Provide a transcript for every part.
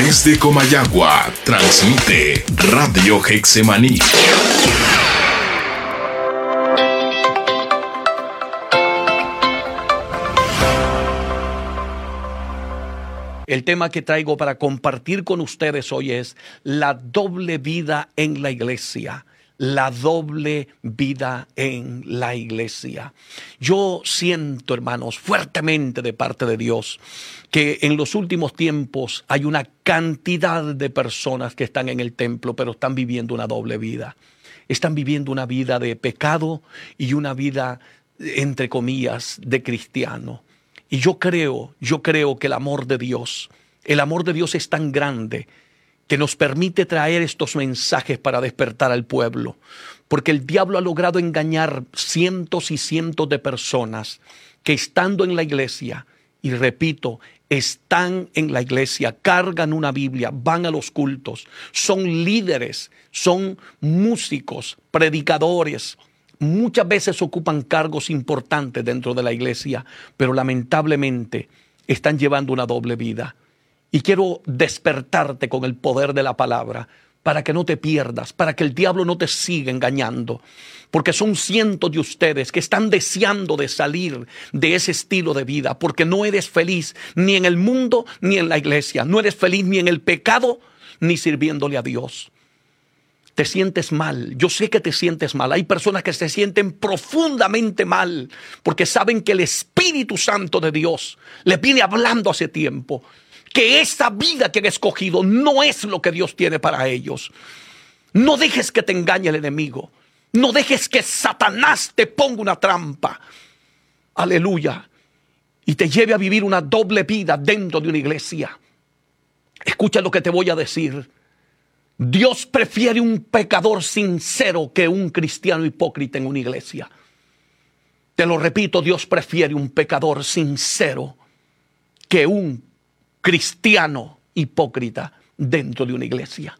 Desde Comayagua, transmite Radio Getsemaní. El tema que traigo para compartir con ustedes hoy es la doble vida en la iglesia. La doble vida en la iglesia. Yo siento, hermanos, fuertemente de parte de Dios que en los últimos tiempos hay una cantidad de personas que están en el templo, pero están viviendo una doble vida. Están viviendo una vida de pecado y una vida, entre comillas, de cristiano. Y yo creo que el amor de Dios es tan grande que nos permite traer estos mensajes para despertar al pueblo. Porque el diablo ha logrado engañar cientos y cientos de personas que estando en la iglesia, y repito, están en la iglesia, cargan una Biblia, van a los cultos, son líderes, son músicos, predicadores, muchas veces ocupan cargos importantes dentro de la iglesia, pero lamentablemente están llevando una doble vida. Y quiero despertarte con el poder de la palabra para que no te pierdas, para que el diablo no te siga engañando. Porque son cientos de ustedes que están deseando de salir de ese estilo de vida, porque no eres feliz ni en el mundo ni en la iglesia. No eres feliz ni en el pecado ni sirviéndole a Dios. Te sientes mal, yo sé que te sientes mal. Hay personas que se sienten profundamente mal porque saben que el Espíritu Santo de Dios les viene hablando hace tiempo que esa vida que han escogido no es lo que Dios tiene para ellos. No dejes que te engañe el enemigo. No dejes que Satanás te ponga una trampa. Aleluya. Y te lleve a vivir una doble vida dentro de una iglesia. Escucha lo que te voy a decir. Dios prefiere un pecador sincero que un cristiano hipócrita en una iglesia. Te lo repito, Dios prefiere un pecador sincero que un cristiano hipócrita dentro de una iglesia.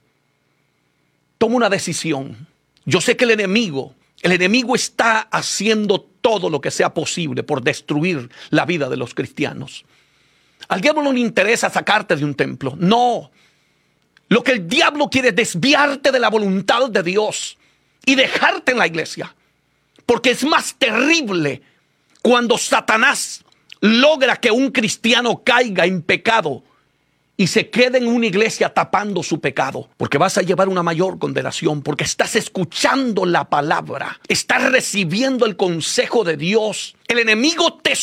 Toma una decisión. Yo sé que el enemigo está haciendo todo lo que sea posible por destruir la vida de los cristianos. Al diablo no le interesa sacarte de un templo. No. Lo que el diablo quiere es desviarte de la voluntad de Dios y dejarte en la iglesia. Porque es más terrible cuando Satanás logra que un cristiano caiga en pecado y se quede en una iglesia tapando su pecado. Porque vas a llevar una mayor condenación, porque estás escuchando la palabra, estás recibiendo el consejo de Dios. El enemigo te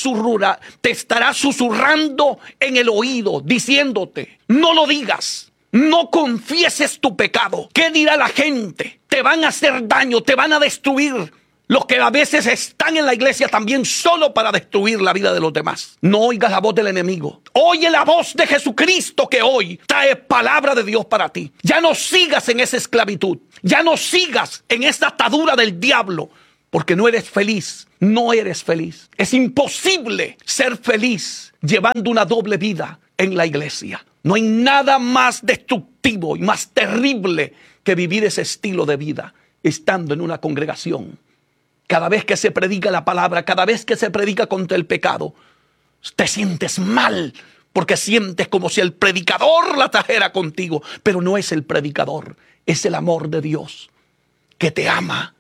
estará susurrando en el oído, diciéndote, no lo digas. No confieses tu pecado. ¿Qué dirá la gente? Te van a hacer daño, te van a destruir. Los que a veces están en la iglesia también solo para destruir la vida de los demás. No oigas la voz del enemigo. Oye la voz de Jesucristo que hoy trae palabra de Dios para ti. Ya no sigas en esa esclavitud. Ya no sigas en esa atadura del diablo. Porque no eres feliz. No eres feliz. Es imposible ser feliz llevando una doble vida en la iglesia. No hay nada más destructivo y más terrible que vivir ese estilo de vida estando en una congregación. Cada vez que se predica la palabra, cada vez que se predica contra el pecado, te sientes mal porque sientes como si el predicador la trajera contigo. Pero no es el predicador, es el amor de Dios que te ama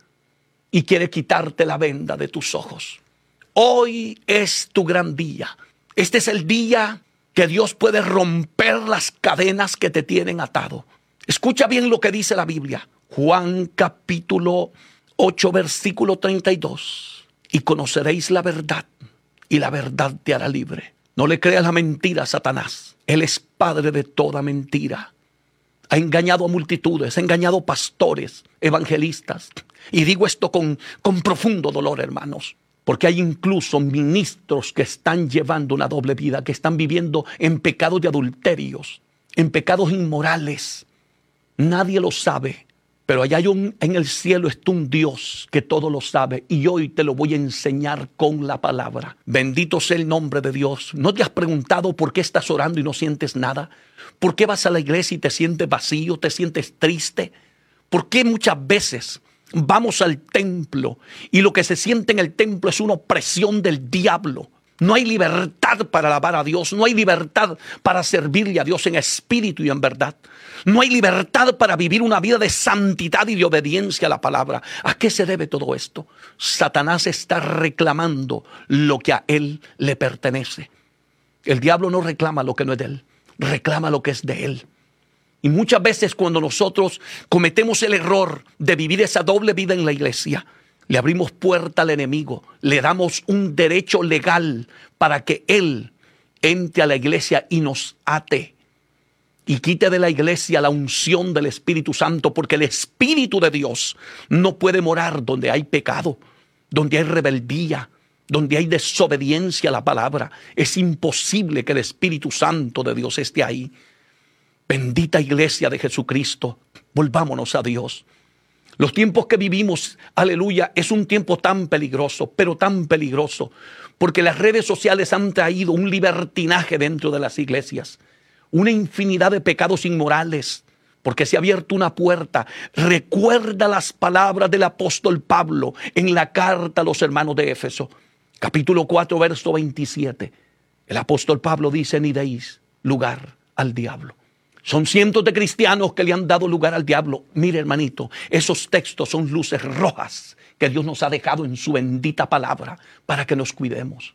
y quiere quitarte la venda de tus ojos. Hoy es tu gran día. Este es el día que Dios puede romper las cadenas que te tienen atado. Escucha bien lo que dice la Biblia. Juan capítulo 8, versículo 32. Y conoceréis la verdad, y la verdad te hará libre. No le creas la mentira a Satanás. Él es padre de toda mentira. Ha engañado a multitudes, ha engañado pastores, evangelistas. Y digo esto con profundo dolor, hermanos. Porque hay incluso ministros que están llevando una doble vida, que están viviendo en pecados de adulterios, en pecados inmorales. Nadie lo sabe. Pero allá en el cielo está un Dios que todo lo sabe y hoy te lo voy a enseñar con la palabra. Bendito sea el nombre de Dios. ¿No te has preguntado por qué estás orando y no sientes nada? ¿Por qué vas a la iglesia y te sientes vacío, te sientes triste? ¿Por qué muchas veces vamos al templo y lo que se siente en el templo es una opresión del diablo? No hay libertad para alabar a Dios. No hay libertad para servirle a Dios en espíritu y en verdad. No hay libertad para vivir una vida de santidad y de obediencia a la palabra. ¿A qué se debe todo esto? Satanás está reclamando lo que a él le pertenece. El diablo no reclama lo que no es de él. Reclama lo que es de él. Y muchas veces cuando nosotros cometemos el error de vivir esa doble vida en la iglesia, le abrimos puerta al enemigo, le damos un derecho legal para que él entre a la iglesia y nos ate y quite de la iglesia la unción del Espíritu Santo, porque el Espíritu de Dios no puede morar donde hay pecado, donde hay rebeldía, donde hay desobediencia a la palabra. Es imposible que el Espíritu Santo de Dios esté ahí. Bendita iglesia de Jesucristo, volvámonos a Dios. Los tiempos que vivimos, aleluya, es un tiempo tan peligroso, pero tan peligroso, porque las redes sociales han traído un libertinaje dentro de las iglesias, una infinidad de pecados inmorales, porque se ha abierto una puerta. Recuerda las palabras del apóstol Pablo en la carta a los hermanos de Éfeso, capítulo 4, verso 27. El apóstol Pablo dice: ni deis lugar al diablo. Son cientos de cristianos que le han dado lugar al diablo. Mire, hermanito, esos textos son luces rojas que Dios nos ha dejado en su bendita palabra para que nos cuidemos.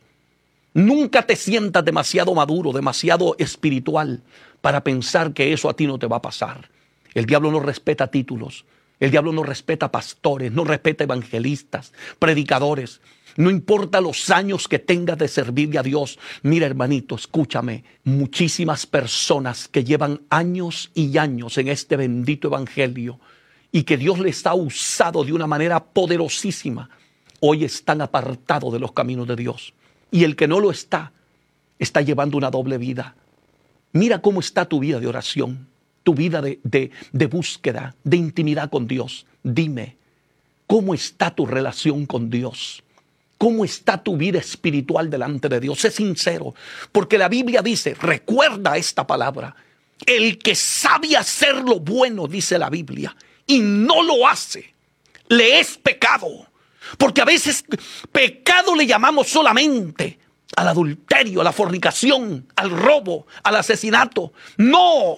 Nunca te sientas demasiado maduro, demasiado espiritual para pensar que eso a ti no te va a pasar. El diablo no respeta títulos. El diablo no respeta pastores, no respeta evangelistas, predicadores. No importa los años que tengas de servirle a Dios. Mira, hermanito, escúchame. Muchísimas personas que llevan años y años en este bendito evangelio y que Dios les ha usado de una manera poderosísima, hoy están apartados de los caminos de Dios. Y el que no lo está llevando una doble vida. Mira cómo está tu vida de oración, tu vida de búsqueda, de intimidad con Dios. Dime, ¿cómo está tu relación con Dios? ¿Cómo está tu vida espiritual delante de Dios? Sé sincero, porque la Biblia dice, recuerda esta palabra: el que sabe hacer lo bueno, dice la Biblia, y no lo hace, le es pecado. Porque a veces pecado le llamamos solamente al adulterio, a la fornicación, al robo, al asesinato. No,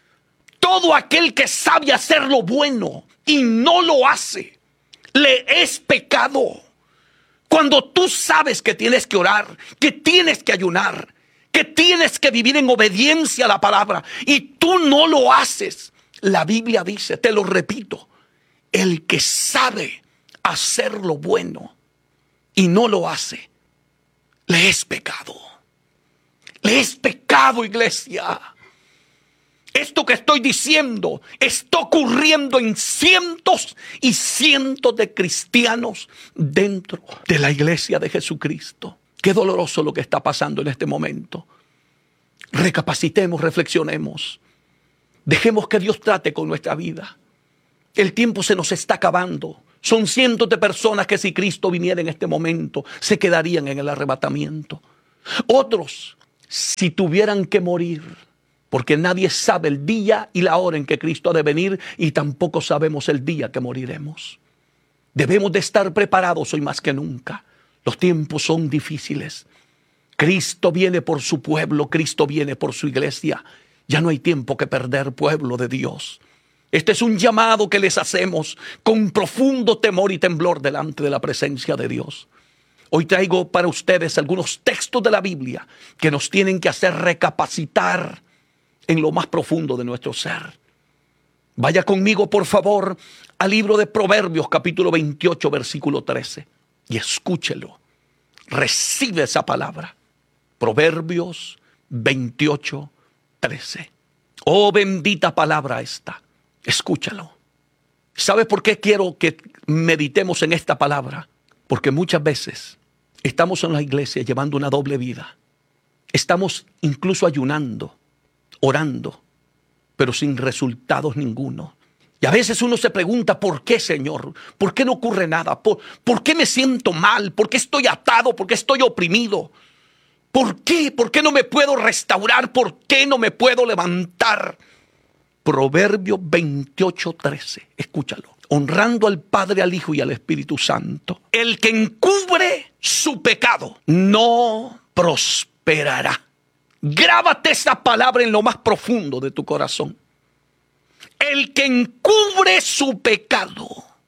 todo aquel que sabe hacer lo bueno y no lo hace, le es pecado. Cuando tú sabes que tienes que orar, que tienes que ayunar, que tienes que vivir en obediencia a la palabra y tú no lo haces, la Biblia dice, te lo repito, el que sabe hacer lo bueno y no lo hace, le es pecado. Le es pecado, iglesia. Esto que estoy diciendo está ocurriendo en cientos y cientos de cristianos dentro de la iglesia de Jesucristo. Qué doloroso lo que está pasando en este momento. Recapacitemos, reflexionemos. Dejemos que Dios trate con nuestra vida. El tiempo se nos está acabando. Son cientos de personas que si Cristo viniera en este momento se quedarían en el arrebatamiento. Otros, si tuvieran que morir, porque nadie sabe el día y la hora en que Cristo ha de venir y tampoco sabemos el día que moriremos. Debemos de estar preparados hoy más que nunca. Los tiempos son difíciles. Cristo viene por su pueblo, Cristo viene por su iglesia. Ya no hay tiempo que perder, pueblo de Dios. Este es un llamado que les hacemos con profundo temor y temblor delante de la presencia de Dios. Hoy traigo para ustedes algunos textos de la Biblia que nos tienen que hacer recapacitar en lo más profundo de nuestro ser. Vaya conmigo, por favor, al libro de Proverbios, capítulo 28, versículo 13. Y escúchelo. Recibe esa palabra. Proverbios 28, 13. Oh, bendita palabra esta. Escúchalo. ¿Sabe por qué quiero que meditemos en esta palabra? Porque muchas veces estamos en la iglesia llevando una doble vida. Estamos incluso ayunando, orando, pero sin resultados ninguno. Y a veces uno se pregunta, ¿por qué, Señor? ¿Por qué no ocurre nada? ¿Por qué me siento mal? ¿Por qué estoy atado? ¿Por qué estoy oprimido? ¿Por qué? ¿Por qué no me puedo restaurar? ¿Por qué no me puedo levantar? Proverbios 28, 13. Escúchalo. Honrando al Padre, al Hijo y al Espíritu Santo. El que encubre su pecado no prosperará. Grábate esa palabra en lo más profundo de tu corazón. El que encubre su pecado,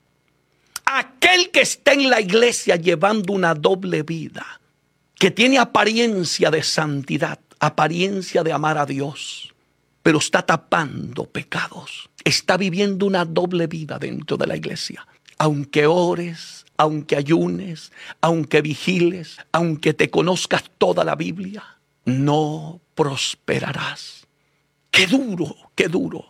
aquel que está en la iglesia llevando una doble vida, que tiene apariencia de santidad, apariencia de amar a Dios, pero está tapando pecados, está viviendo una doble vida dentro de la iglesia. Aunque ores, aunque ayunes, aunque vigiles, aunque te conozcas toda la Biblia, no prosperarás. ¡Qué duro, qué duro!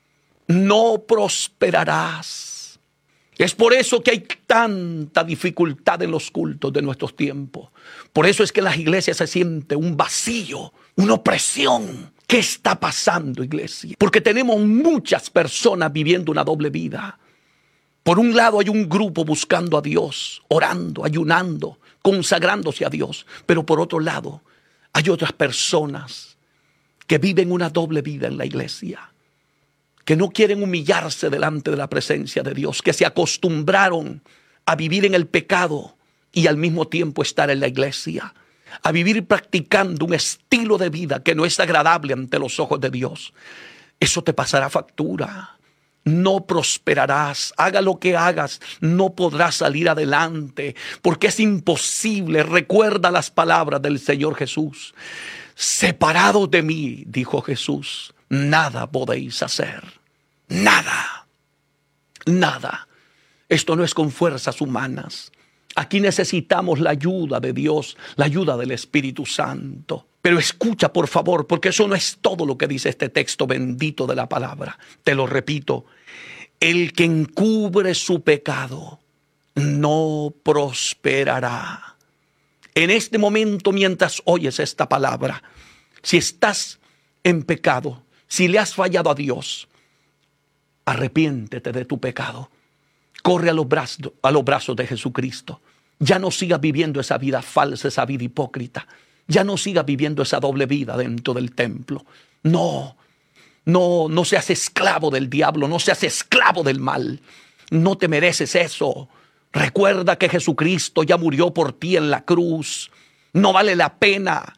No prosperarás. Es por eso que hay tanta dificultad en los cultos de nuestros tiempos. Por eso es que en las iglesias se siente un vacío, una opresión. ¿Qué está pasando, iglesia? Porque tenemos muchas personas viviendo una doble vida. Por un lado hay un grupo buscando a Dios, orando, ayunando, consagrándose a Dios. Pero por otro lado hay otras personas que viven una doble vida en la iglesia, que no quieren humillarse delante de la presencia de Dios, que se acostumbraron a vivir en el pecado y al mismo tiempo estar en la iglesia, a vivir practicando un estilo de vida que no es agradable ante los ojos de Dios. Eso te pasará factura. No prosperarás, haga lo que hagas, no podrás salir adelante, porque es imposible. Recuerda las palabras del Señor Jesús. Separados de mí, dijo Jesús, nada podéis hacer. Nada, nada. Esto no es con fuerzas humanas. Aquí necesitamos la ayuda de Dios, la ayuda del Espíritu Santo. Pero escucha, por favor, porque eso no es todo lo que dice este texto bendito de la palabra. Te lo repito. El que encubre su pecado no prosperará. En este momento, mientras oyes esta palabra, si estás en pecado, si le has fallado a Dios, arrepiéntete de tu pecado. Corre a los brazos de Jesucristo. Ya no sigas viviendo esa vida falsa, esa vida hipócrita. Ya no sigas viviendo esa doble vida dentro del templo. No seas esclavo del diablo, no seas esclavo del mal. No te mereces eso. Recuerda que Jesucristo ya murió por ti en la cruz. No vale la pena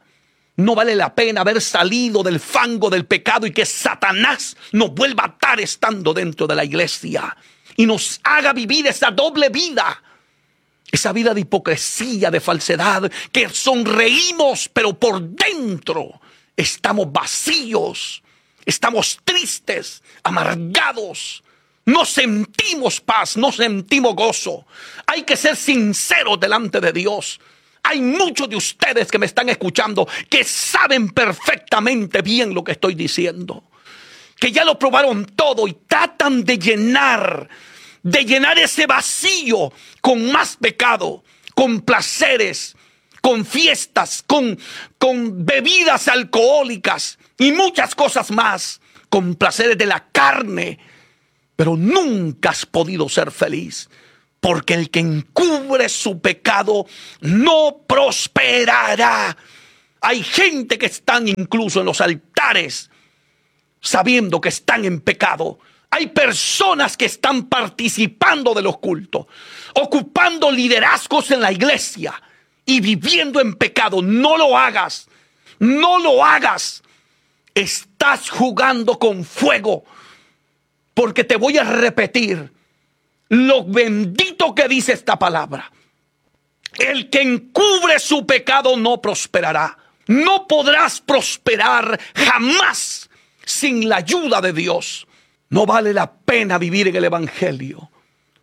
haber salido del fango del pecado y que Satanás nos vuelva a atar estando dentro de la iglesia y nos haga vivir esa doble vida. Esa vida de hipocresía, de falsedad, que sonreímos, pero por dentro estamos vacíos, estamos tristes, amargados. No sentimos paz, no sentimos gozo. Hay que ser sinceros delante de Dios. Hay muchos de ustedes que me están escuchando que saben perfectamente bien lo que estoy diciendo, que ya lo probaron todo y tratan de llenar ese vacío con más pecado, con placeres, con fiestas, con bebidas alcohólicas y muchas cosas más, con placeres de la carne. Pero nunca has podido ser feliz, porque el que encubre su pecado no prosperará. Hay gente que están incluso en los altares sabiendo que están en pecado. Hay personas que están participando de los cultos, ocupando liderazgos en la iglesia y viviendo en pecado. No lo hagas, no lo hagas. Estás jugando con fuego, porque te voy a repetir lo bendito que dice esta palabra. El que encubre su pecado no prosperará. No podrás prosperar jamás sin la ayuda de Dios. No vale la pena vivir en el evangelio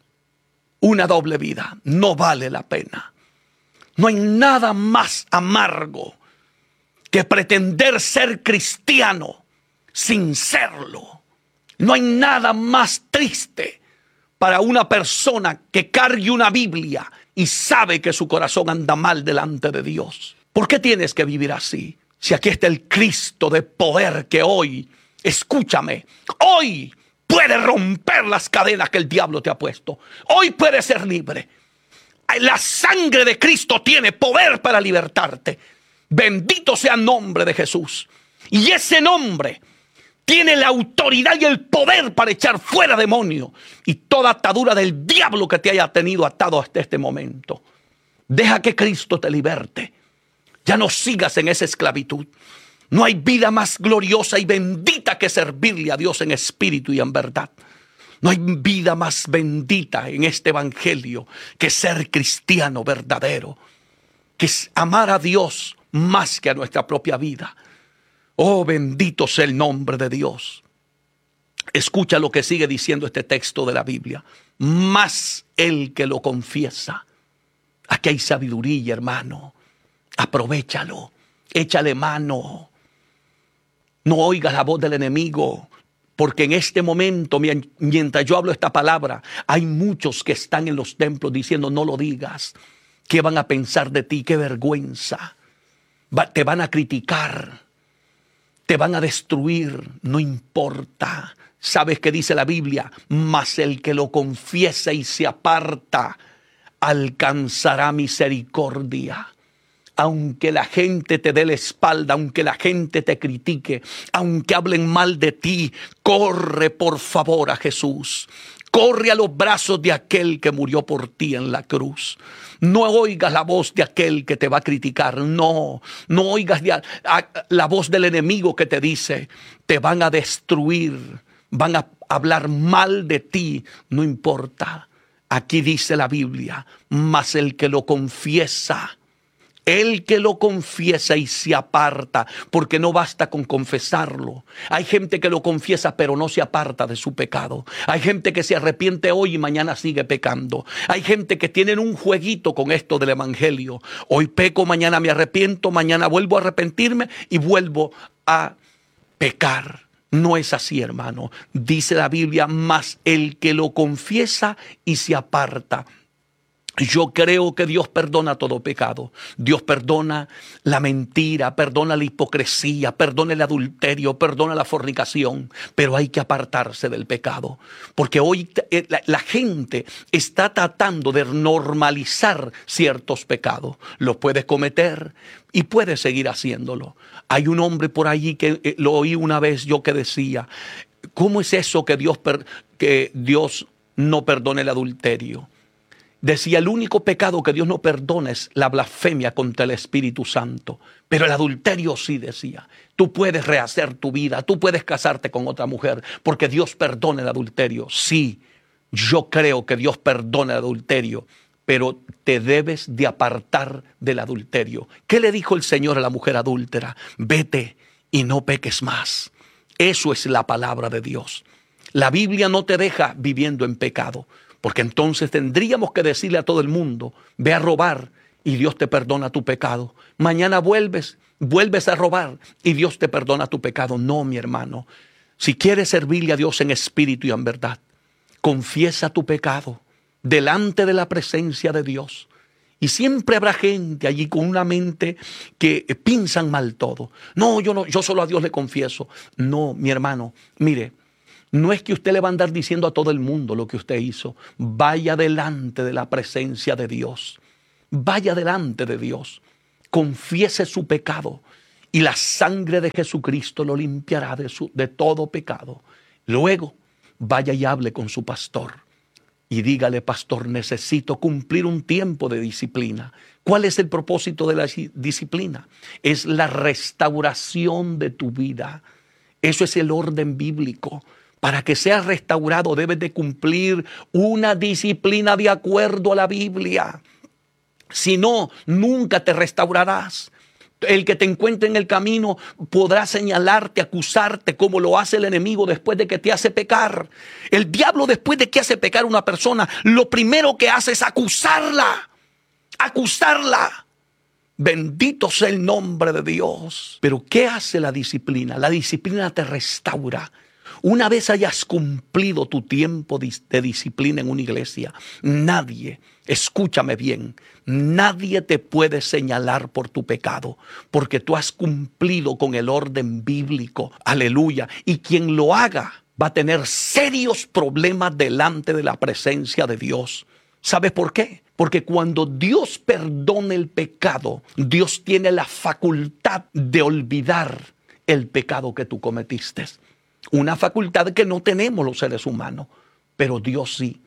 una doble vida. No vale la pena. No hay nada más amargo que pretender ser cristiano sin serlo. No hay nada más triste para una persona que cargue una Biblia y sabe que su corazón anda mal delante de Dios. ¿Por qué tienes que vivir así? Si aquí está el Cristo de poder que hoy, escúchame, hoy puede romper las cadenas que el diablo te ha puesto. Hoy puedes ser libre. La sangre de Cristo tiene poder para libertarte. Bendito sea el nombre de Jesús. Y ese nombre tiene la autoridad y el poder para echar fuera demonios y toda atadura del diablo que te haya tenido atado hasta este momento. Deja que Cristo te liberte. Ya no sigas en esa esclavitud. No hay vida más gloriosa y bendita que servirle a Dios en espíritu y en verdad. No hay vida más bendita en este evangelio que ser cristiano verdadero, que es amar a Dios más que a nuestra propia vida. Oh, bendito sea el nombre de Dios. Escucha lo que sigue diciendo este texto de la Biblia. Más el que lo confiesa. Aquí hay sabiduría, hermano. Aprovéchalo. Échale mano. No oigas la voz del enemigo, porque en este momento, mientras yo hablo esta palabra, hay muchos que están en los templos diciendo: no lo digas. ¿Qué van a pensar de ti? ¡Qué vergüenza! Te van a criticar, te van a destruir, no importa. ¿Sabes qué dice la Biblia? Mas el que lo confiesa y se aparta, alcanzará misericordia. Aunque la gente te dé la espalda, aunque la gente te critique, aunque hablen mal de ti, corre por favor a Jesús. Corre a los brazos de aquel que murió por ti en la cruz. No oigas la voz de aquel que te va a criticar. No oigas la voz del enemigo que te dice: te van a destruir, van a hablar mal de ti. No importa. Aquí dice la Biblia: mas el que lo confiesa, el que lo confiesa y se aparta, porque no basta con confesarlo. Hay gente que lo confiesa pero no se aparta de su pecado. Hay gente que se arrepiente hoy y mañana sigue pecando. Hay gente que tienen un jueguito con esto del evangelio. Hoy peco, mañana me arrepiento, mañana vuelvo a arrepentirme y vuelvo a pecar. No es así, hermano. Dice la Biblia: mas el que lo confiesa y se aparta. Yo creo que Dios perdona todo pecado. Dios perdona la mentira, perdona la hipocresía, perdona el adulterio, perdona la fornicación. Pero hay que apartarse del pecado. Porque hoy la gente está tratando de normalizar ciertos pecados. Los puedes cometer y puedes seguir haciéndolo. Hay un hombre por allí que lo oí una vez yo que decía: ¿cómo es eso que Dios no perdona el adulterio? Decía: el único pecado que Dios no perdona es la blasfemia contra el Espíritu Santo. Pero el adulterio sí, decía. Tú puedes rehacer tu vida, tú puedes casarte con otra mujer, porque Dios perdona el adulterio. Sí, yo creo que Dios perdona el adulterio, pero te debes de apartar del adulterio. ¿Qué le dijo el Señor a la mujer adúltera? Vete y no peques más. Eso es la palabra de Dios. La Biblia no te deja viviendo en pecado. Porque entonces tendríamos que decirle a todo el mundo: ve a robar y Dios te perdona tu pecado. Mañana vuelves a robar y Dios te perdona tu pecado. No, mi hermano. Si quieres servirle a Dios en espíritu y en verdad, confiesa tu pecado delante de la presencia de Dios. Y siempre habrá gente allí con una mente que piensan mal todo. No, yo solo a Dios le confieso. No, mi hermano, mire. No es que usted le va a andar diciendo a todo el mundo lo que usted hizo. Vaya delante de la presencia de Dios. Vaya delante de Dios. Confiese su pecado y la sangre de Jesucristo lo limpiará de todo pecado. Luego, vaya y hable con su pastor y dígale: pastor, necesito cumplir un tiempo de disciplina. ¿Cuál es el propósito de la disciplina? Es la restauración de tu vida. Eso es el orden bíblico. Para que seas restaurado debes de cumplir una disciplina de acuerdo a la Biblia. Si no, nunca te restaurarás. El que te encuentre en el camino podrá señalarte, acusarte, como lo hace el enemigo después de que te hace pecar. El diablo, después de que hace pecar a una persona, lo primero que hace es acusarla. Acusarla. Bendito sea el nombre de Dios. Pero ¿qué hace la disciplina? La disciplina te restaura. Una vez hayas cumplido tu tiempo de disciplina en una iglesia, nadie, escúchame bien, nadie te puede señalar por tu pecado, porque tú has cumplido con el orden bíblico. Aleluya. Y quien lo haga va a tener serios problemas delante de la presencia de Dios. ¿Sabes por qué? Porque cuando Dios perdona el pecado, Dios tiene la facultad de olvidar el pecado que tú cometiste. Una facultad que no tenemos los seres humanos, pero Dios sí.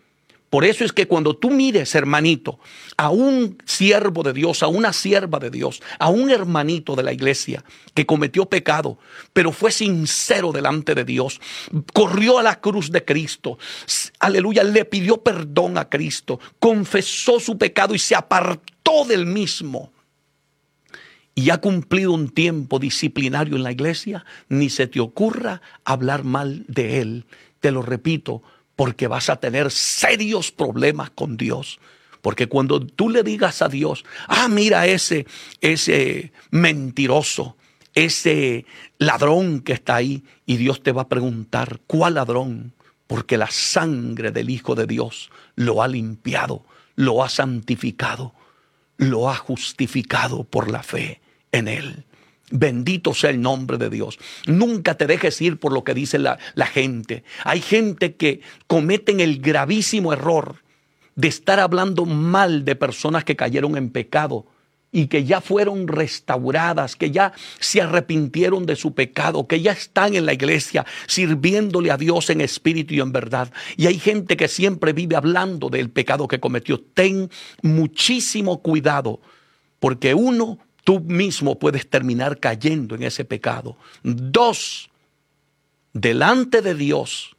Por eso es que cuando tú mires, hermanito, a un siervo de Dios, a una sierva de Dios, a un hermanito de la iglesia que cometió pecado, pero fue sincero delante de Dios, corrió a la cruz de Cristo, aleluya, le pidió perdón a Cristo, confesó su pecado y se apartó del mismo, y ha cumplido un tiempo disciplinario en la iglesia, ni se te ocurra hablar mal de él. Te lo repito, porque vas a tener serios problemas con Dios. Porque cuando tú le digas a Dios, mira ese mentiroso, ese ladrón que está ahí, y Dios te va a preguntar, ¿cuál ladrón? Porque la sangre del Hijo de Dios lo ha limpiado, lo ha santificado, lo ha justificado por la fe en Él. Bendito sea el nombre de Dios. Nunca te dejes ir por lo que dice la gente. Hay gente que cometen el gravísimo error de estar hablando mal de personas que cayeron en pecado y que ya fueron restauradas, que ya se arrepintieron de su pecado, que ya están en la iglesia sirviéndole a Dios en espíritu y en verdad. Y hay gente que siempre vive hablando del pecado que cometió. Ten muchísimo cuidado, porque uno, tú mismo puedes terminar cayendo en ese pecado. Dos, delante de Dios,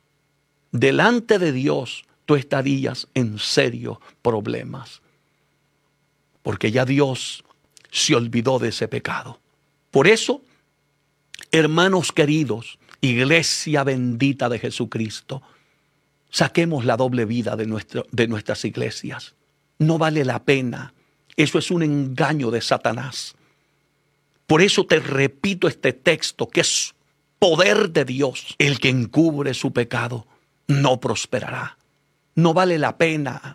tú estarías en serios problemas. Porque ya Dios se olvidó de ese pecado. Por eso, hermanos queridos, iglesia bendita de Jesucristo, saquemos la doble vida de nuestras iglesias. No vale la pena. Eso es un engaño de Satanás. Por eso te repito este texto, que es poder de Dios. El que encubre su pecado no prosperará. No vale la pena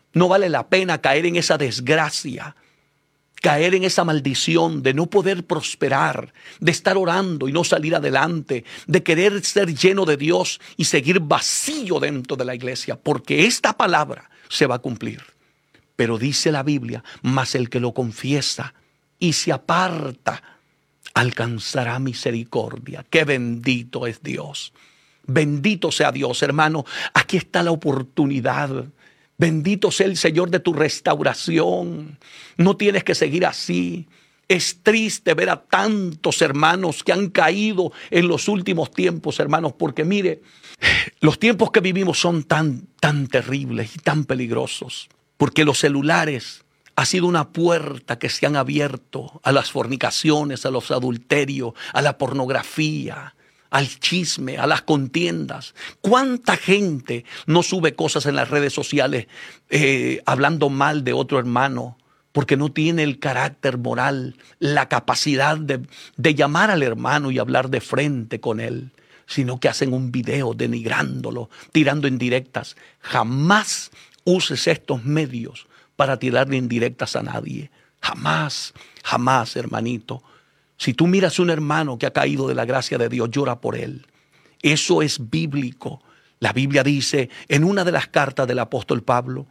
caer en esa desgracia, caer en esa maldición de no poder prosperar, de estar orando y no salir adelante, de querer ser lleno de Dios y seguir vacío dentro de la iglesia, porque esta palabra se va a cumplir. Pero dice la Biblia, mas el que lo confiesa y se aparta, alcanzará misericordia. ¡Qué bendito es Dios! Bendito sea Dios, hermano. Aquí está la oportunidad. Bendito sea el Señor de tu restauración. No tienes que seguir así. Es triste ver a tantos hermanos que han caído en los últimos tiempos, hermanos, porque mire, los tiempos que vivimos son tan terribles y tan peligrosos, porque los celulares ha sido una puerta que se han abierto a las fornicaciones, a los adulterios, a la pornografía, al chisme, a las contiendas. ¿Cuánta gente no sube cosas en las redes sociales hablando mal de otro hermano porque no tiene el carácter moral, la capacidad de llamar al hermano y hablar de frente con él, sino que hacen un video denigrándolo, tirando indirectas? Jamás uses estos medios para tirarle indirectas a nadie. Jamás, jamás, hermanito. Si tú miras a un hermano que ha caído de la gracia de Dios, llora por él. Eso es bíblico. La Biblia dice en una de las cartas del apóstol Pablo,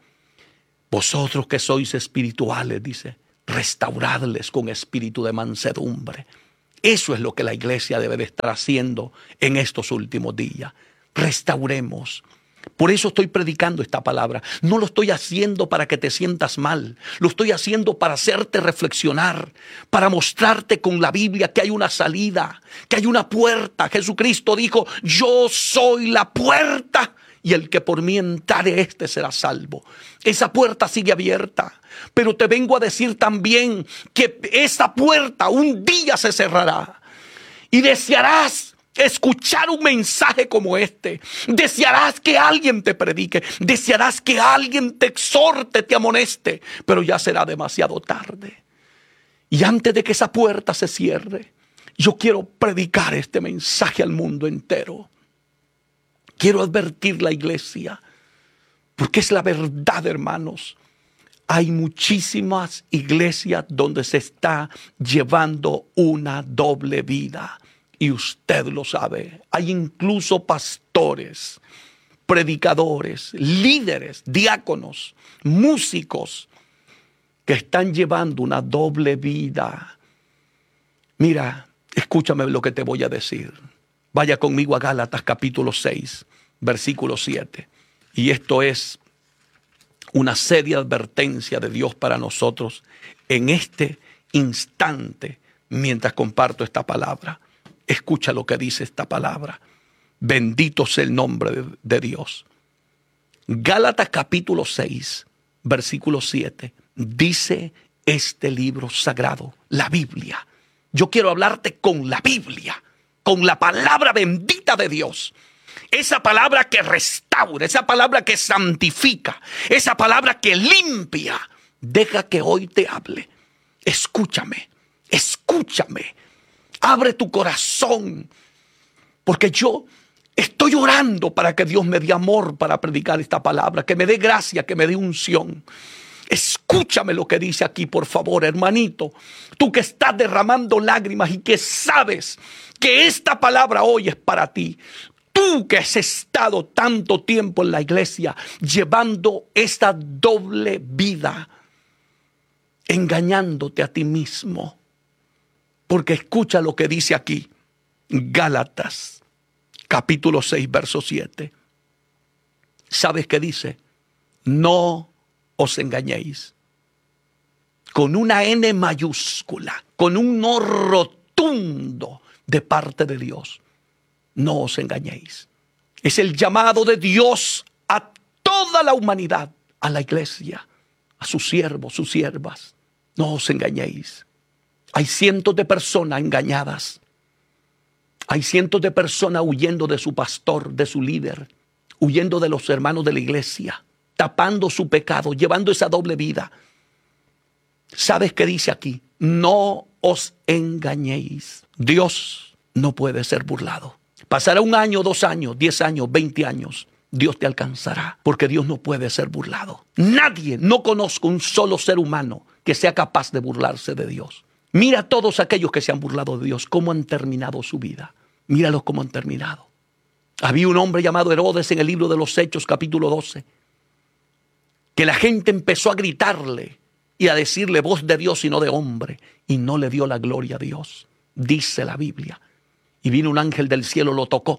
vosotros que sois espirituales, dice, restauradles con espíritu de mansedumbre. Eso es lo que la iglesia debe de estar haciendo en estos últimos días. Restauremos. Por eso estoy predicando esta palabra. No lo estoy haciendo para que te sientas mal. Lo estoy haciendo para hacerte reflexionar, para mostrarte con la Biblia que hay una salida, que hay una puerta. Jesucristo dijo, yo soy la puerta y el que por mí entrare, este será salvo. Esa puerta sigue abierta. Pero te vengo a decir también que esa puerta un día se cerrará. Y desearás escuchar un mensaje como este. Desearás que alguien te predique. Desearás que alguien te exhorte, te amoneste. Pero ya será demasiado tarde. Y antes de que esa puerta se cierre, yo quiero predicar este mensaje al mundo entero. Quiero advertir la iglesia, porque es la verdad, hermanos. Hay muchísimas iglesias donde se está llevando una doble vida. Y usted lo sabe. Hay incluso pastores, predicadores, líderes, diáconos, músicos que están llevando una doble vida. Mira, escúchame lo que te voy a decir. Vaya conmigo a Gálatas capítulo 6, versículo 7. Y esto es una seria advertencia de Dios para nosotros en este instante mientras comparto esta palabra. Escucha lo que dice esta palabra. Bendito sea el nombre de Dios. Gálatas capítulo 6, versículo 7, dice este libro sagrado, la Biblia. Yo quiero hablarte con la Biblia, con la palabra bendita de Dios. Esa palabra que restaura, esa palabra que santifica, esa palabra que limpia. Deja que hoy te hable. Escúchame, escúchame. Abre tu corazón, porque yo estoy orando para que Dios me dé amor para predicar esta palabra, que me dé gracia, que me dé unción. Escúchame lo que dice aquí, por favor, hermanito. Tú que estás derramando lágrimas y que sabes que esta palabra hoy es para ti. Tú que has estado tanto tiempo en la iglesia llevando esta doble vida, engañándote a ti mismo. Porque escucha lo que dice aquí, Gálatas, capítulo 6, verso 7. ¿Sabes qué dice? No os engañéis. Con una N mayúscula, con un no rotundo de parte de Dios. No os engañéis. Es el llamado de Dios a toda la humanidad, a la iglesia, a sus siervos, sus siervas. No os engañéis. Hay cientos de personas engañadas. Hay cientos de personas huyendo de su pastor, de su líder, huyendo de los hermanos de la iglesia, tapando su pecado, llevando esa doble vida. ¿Sabes qué dice aquí? No os engañéis. Dios no puede ser burlado. Pasará 1 año, 2 años, 10 años, 20 años. Dios te alcanzará, porque Dios no puede ser burlado. Nadie, no conozco un solo ser humano que sea capaz de burlarse de Dios. Mira a todos aquellos que se han burlado de Dios, cómo han terminado su vida. Míralos cómo han terminado. Había un hombre llamado Herodes en el libro de los Hechos, capítulo 12, que la gente empezó a gritarle y a decirle voz de Dios y no de hombre, y no le dio la gloria a Dios, dice la Biblia. Y vino un ángel del cielo, lo tocó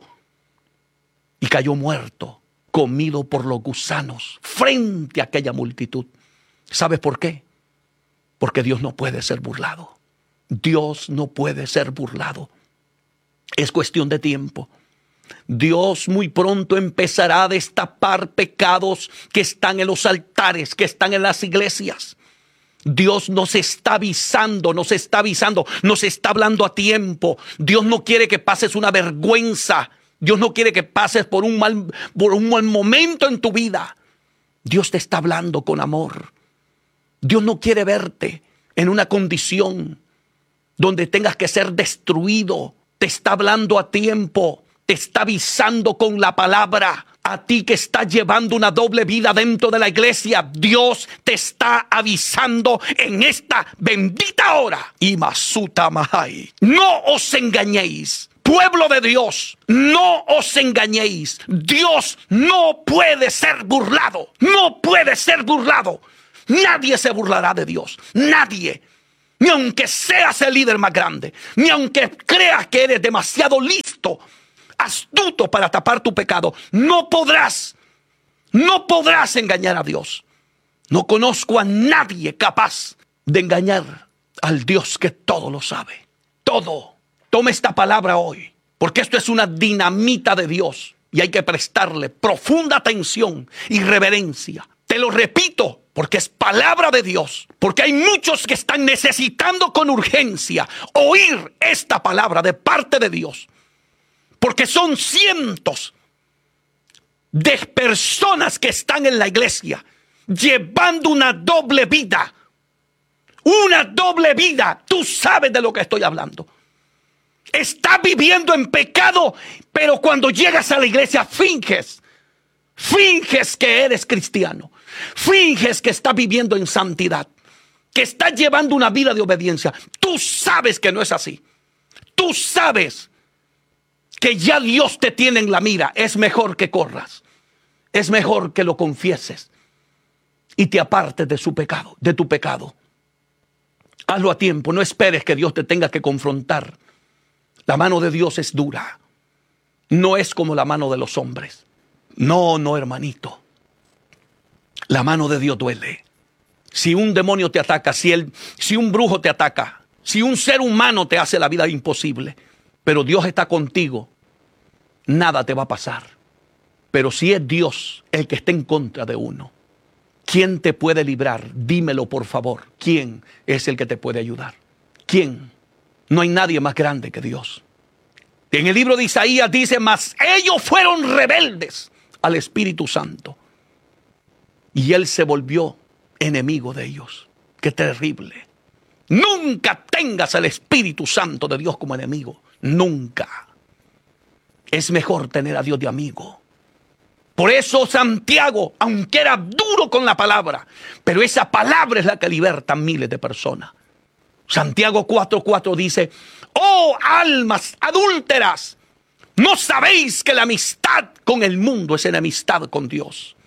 y cayó muerto, comido por los gusanos, frente a aquella multitud. ¿Sabes por qué? Porque Dios no puede ser burlado. Dios no puede ser burlado. Es cuestión de tiempo. Dios muy pronto empezará a destapar pecados que están en los altares, que están en las iglesias. Dios nos está avisando, nos está hablando a tiempo. Dios no quiere que pases una vergüenza. Dios no quiere que pases por un mal momento en tu vida. Dios te está hablando con amor. Dios no quiere verte en una condición donde tengas que ser destruido. Te está hablando a tiempo. Te está avisando con la palabra. A ti que estás llevando una doble vida dentro de la iglesia, Dios te está avisando en esta bendita hora. Y Masuta Mahai. No os engañéis. Pueblo de Dios, no os engañéis. Dios no puede ser burlado. No puede ser burlado. Nadie se burlará de Dios. Nadie. Ni aunque seas el líder más grande. Ni aunque creas que eres demasiado listo, astuto para tapar tu pecado. No podrás engañar a Dios. No conozco a nadie capaz de engañar al Dios que todo lo sabe. Todo. Toma esta palabra hoy, porque esto es una dinamita de Dios y hay que prestarle profunda atención y reverencia. Te lo repito, porque es palabra de Dios, porque hay muchos que están necesitando con urgencia oír esta palabra de parte de Dios, porque son cientos de personas que están en la iglesia llevando una doble vida. Una doble vida. Tú sabes de lo que estoy hablando. Estás viviendo en pecado, pero cuando llegas a la iglesia finges que eres cristiano. Finges que estás viviendo en santidad, que estás llevando una vida de obediencia. Tú sabes que no es así. Tú sabes que ya Dios te tiene en la mira. Es mejor que corras. Es mejor que lo confieses y te apartes de su pecado, de tu pecado. Hazlo a tiempo. No esperes que Dios te tenga que confrontar. La mano de Dios es dura. No es como la mano de los hombres. No, hermanito. La mano de Dios duele. Si un demonio te ataca, si un brujo te ataca, si un ser humano te hace la vida imposible, pero Dios está contigo, nada te va a pasar. Pero si es Dios el que está en contra de uno, ¿quién te puede librar? Dímelo, por favor. ¿Quién es el que te puede ayudar? ¿Quién? No hay nadie más grande que Dios. En el libro de Isaías dice, mas ellos fueron rebeldes al Espíritu Santo. Y Él se volvió enemigo de ellos. ¡Qué terrible! Nunca tengas al Espíritu Santo de Dios como enemigo. Nunca. Es mejor tener a Dios de amigo. Por eso Santiago, aunque era duro con la palabra, pero esa palabra es la que liberta a miles de personas. Santiago 4:4 dice, oh almas adúlteras, ¿no sabéis que la amistad con el mundo es enemistad con Dios?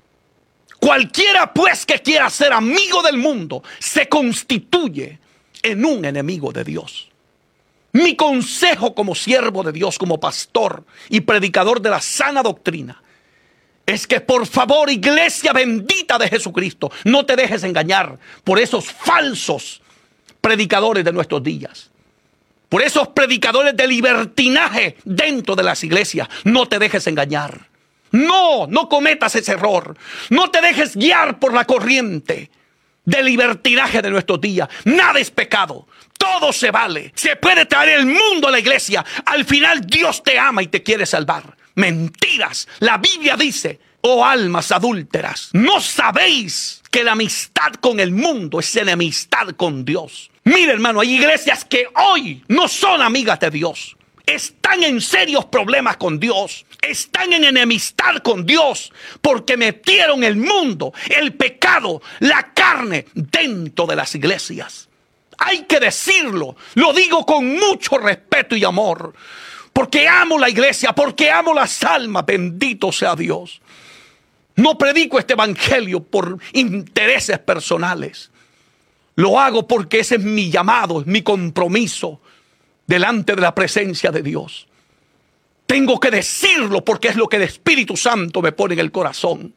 Cualquiera pues que quiera ser amigo del mundo se constituye en un enemigo de Dios. Mi consejo como siervo de Dios, como pastor y predicador de la sana doctrina, es que por favor, iglesia bendita de Jesucristo, no te dejes engañar por esos falsos predicadores de nuestros días. Por esos predicadores de libertinaje dentro de las iglesias. No te dejes engañar. No cometas ese error. No te dejes guiar por la corriente de libertinaje de nuestros días. Nada es pecado. Todo se vale. Se puede traer el mundo a la iglesia. Al final Dios te ama y te quiere salvar. Mentiras. La Biblia dice, oh almas adúlteras, ¿no sabéis que la amistad con el mundo es enemistad con Dios? Mira, hermano, hay iglesias que hoy no son amigas de Dios. Están en serios problemas con Dios. Están en enemistad con Dios porque metieron el mundo, el pecado, la carne dentro de las iglesias. Hay que decirlo. Lo digo con mucho respeto y amor. Porque amo la iglesia, porque amo las almas. Bendito sea Dios. No predico este evangelio por intereses personales. Lo hago porque ese es mi llamado, es mi compromiso delante de la presencia de Dios. Tengo que decirlo porque es lo que el Espíritu Santo me pone en el corazón.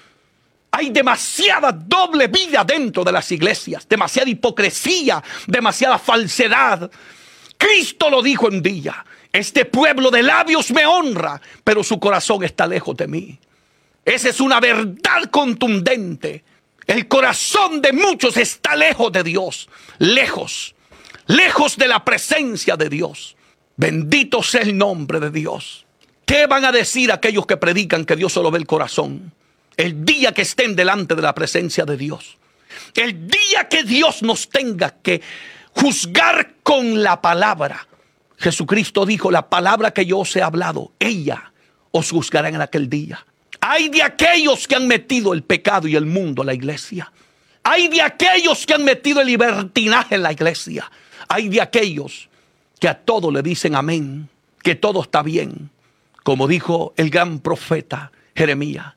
Hay demasiada doble vida dentro de las iglesias, demasiada hipocresía, demasiada falsedad. Cristo lo dijo un día, este pueblo de labios me honra, pero su corazón está lejos de mí. Esa es una verdad contundente. El corazón de muchos está lejos de Dios, lejos de la presencia de Dios. Bendito sea el nombre de Dios. ¿Qué van a decir aquellos que predican que Dios solo ve el corazón? El día que estén delante de la presencia de Dios, el día que Dios nos tenga que juzgar con la palabra. Jesucristo dijo, la palabra que yo os he hablado, ella os juzgará en aquel día. Hay de aquellos que han metido el pecado y el mundo en la iglesia. Hay de aquellos que han metido el libertinaje en la iglesia. Hay de aquellos que a todo le dicen amén, que todo está bien. Como dijo el gran profeta Jeremías,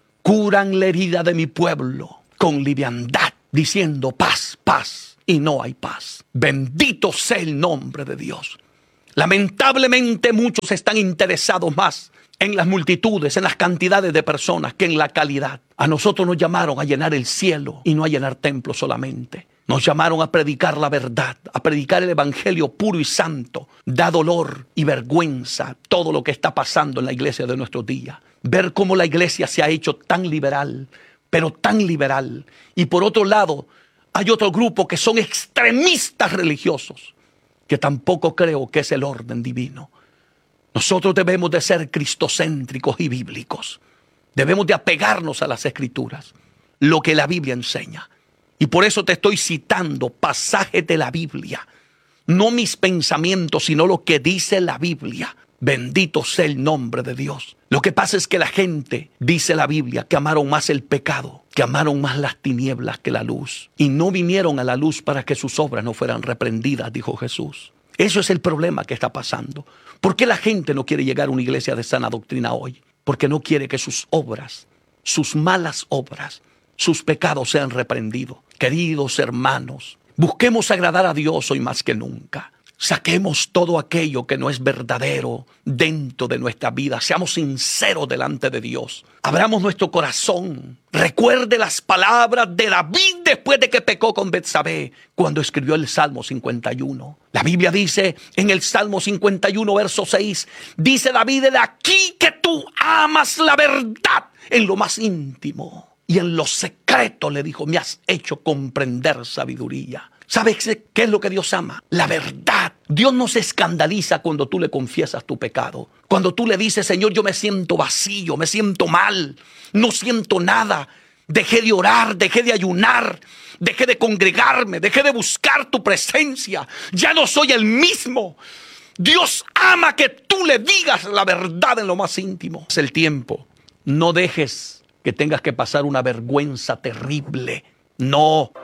curan la herida de mi pueblo con liviandad, diciendo paz, paz, y no hay paz. Bendito sea el nombre de Dios. Lamentablemente muchos están interesados más en las multitudes, en las cantidades de personas que en la calidad. A nosotros nos llamaron a llenar el cielo y no a llenar templos solamente. Nos llamaron a predicar la verdad, a predicar el evangelio puro y santo. Da dolor y vergüenza todo lo que está pasando en la iglesia de nuestros días. Ver cómo la iglesia se ha hecho tan liberal, pero tan liberal. Y por otro lado, hay otro grupo que son extremistas religiosos, que tampoco creo que es el orden divino. Nosotros debemos de ser cristocéntricos y bíblicos. Debemos de apegarnos a las escrituras, lo que la Biblia enseña. Y por eso te estoy citando pasajes de la Biblia. No mis pensamientos, sino lo que dice la Biblia. Bendito sea el nombre de Dios. Lo que pasa es que la gente, dice la Biblia, que amaron más el pecado, que amaron más las tinieblas que la luz. Y no vinieron a la luz para que sus obras no fueran reprendidas, dijo Jesús. Eso es el problema que está pasando. ¿Por qué la gente no quiere llegar a una iglesia de sana doctrina hoy? Porque no quiere que sus obras, sus malas obras, sus pecados sean reprendidos. Queridos hermanos, busquemos agradar a Dios hoy más que nunca. Saquemos todo aquello que no es verdadero dentro de nuestra vida. Seamos sinceros delante de Dios. Abramos nuestro corazón. Recuerde las palabras de David después de que pecó con Betsabé, cuando escribió el Salmo 51. La Biblia dice en el Salmo 51, verso 6, dice David: de aquí que tú amas la verdad en lo más íntimo y en lo secreto, le dijo, me has hecho comprender sabiduría. ¿Sabes qué es lo que Dios ama? La verdad. Dios no se escandaliza cuando tú le confiesas tu pecado. Cuando tú le dices: Señor, yo me siento vacío, me siento mal, no siento nada. Dejé de orar, dejé de ayunar, dejé de congregarme, dejé de buscar tu presencia. Ya no soy el mismo. Dios ama que tú le digas la verdad en lo más íntimo. Es el tiempo. No dejes que tengas que pasar una vergüenza terrible. No.